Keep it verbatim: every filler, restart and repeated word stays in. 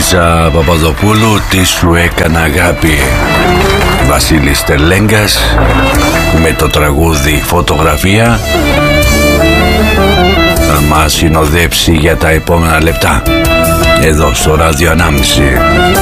Λίζα Παπαδοπούλου, τι σου έκανα αγάπη. Βασίλης Τελέγκας με το τραγούδι Φωτογραφία θα μας συνοδέψει για τα επόμενα λεπτά εδώ στο Ράδιο Ανάμνηση.